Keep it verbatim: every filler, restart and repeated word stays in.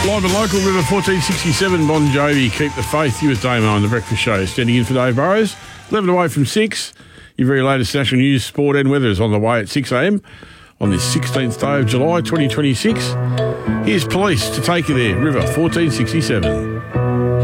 Live and local, River fourteen sixty-seven, Bon Jovi, Keep the Faith. You with Damo on The Breakfast Show. Standing in for Dave Burrows. eleven away from six. Your very latest national news, sport and weather is on the way at six a.m. on this sixteenth day of July twenty twenty-six. Here's Police to take you there. River fourteen sixty-seven.